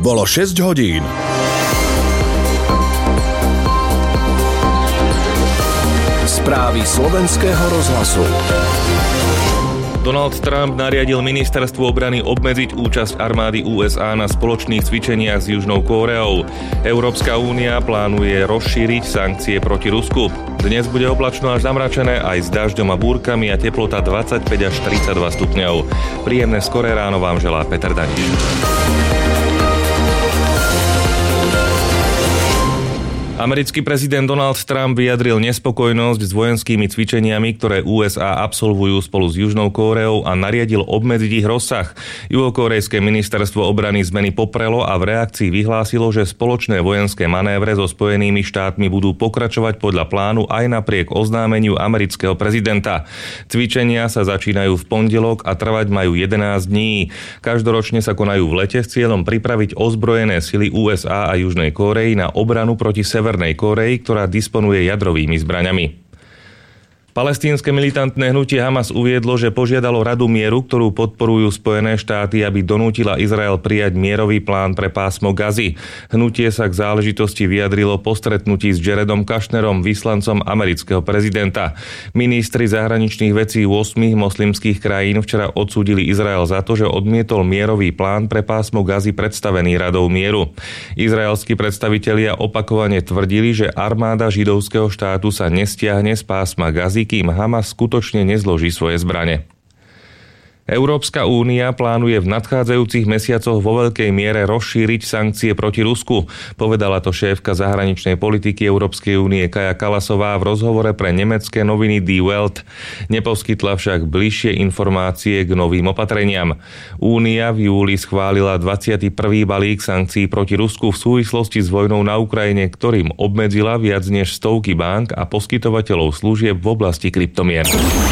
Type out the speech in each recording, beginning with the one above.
Bolo 6 hodín. Správy slovenského rozhlasu. Donald Trump nariadil ministerstvu obrany obmedziť účasť armády USA na spoločných cvičeniach s Južnou Kóreou. Európska únia plánuje rozšíriť sankcie proti Rusku. Dnes bude oblačno až zamračené aj s dažďom a búrkami a teplota 25 až 32 stupňov. Príjemné skoré ráno vám želá Peter Daniš. Americký prezident Donald Trump vyjadril nespokojnosť s vojenskými cvičeniami, ktoré USA absolvujú spolu s Južnou Kóreou a nariadil obmedziť ich rozsah. Juhokórejské ministerstvo obrany zmeny poprelo a v reakcii vyhlásilo, že spoločné vojenské manévre so Spojenými štátmi budú pokračovať podľa plánu aj napriek oznámeniu amerického prezidenta. Cvičenia sa začínajú v pondelok a trvať majú 11 dní. Každoročne sa konajú v lete s cieľom pripraviť ozbrojené sily USA a Južnej Kórey na obranu proti Severnej Kórei, ktorá disponuje jadrovými zbraňami. Palestínske militantné hnutie Hamas uviedlo, že požiadalo Radu mieru, ktorú podporujú Spojené štáty, aby donútila Izrael prijať mierový plán pre pásmo Gazy. Hnutie sa k záležitosti vyjadrilo po stretnutí s Jaredom Kushnerom, vyslancom amerického prezidenta. Ministri zahraničných vecí 8 moslimských krajín včera odsúdili Izrael za to, že odmietol mierový plán pre pásmo Gazy predstavený Radou mieru. Izraelskí predstavitelia opakovane tvrdili, že armáda židovského štátu sa nestiahne z pásma Gazy, kým Hamas skutočne nezloží svoje zbrane. Európska únia plánuje v nadchádzajúcich mesiacoch vo veľkej miere rozšíriť sankcie proti Rusku, povedala to šéfka zahraničnej politiky Európskej únie Kaja Kallasová v rozhovore pre nemecké noviny Die Welt. Neposkytla však bližšie informácie k novým opatreniam. Únia v júli schválila 21. balík sankcií proti Rusku v súvislosti s vojnou na Ukrajine, ktorým obmedzila viac než stovky bank a poskytovateľov služieb v oblasti kryptomien.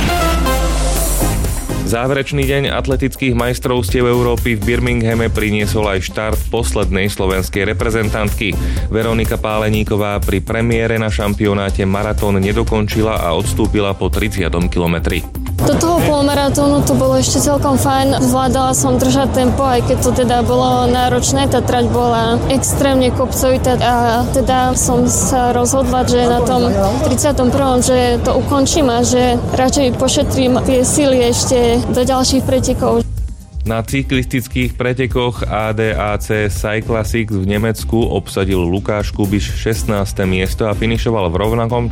Záverečný deň atletických majstrovstiev Európy v Birminghame priniesol aj štart poslednej slovenskej reprezentantky. Veronika Páleníková pri premiére na šampionáte maratón nedokončila a odstúpila po 30. kilometri. Do toho polmaratónu to bolo ešte celkom fajn. Zvládala som držať tempo, aj keď to teda bolo náročné. Tá trať bola extrémne kopcovitá a teda som sa rozhodla, že na tom 31. že to ukončím a že radšej pošetrím tie sily ešte do ďalších pretekov. Na cyklistických pretekoch ADAC Cyclassics v Nemecku obsadil Lukáš Kubiš 16. miesto a finišoval v rovnakom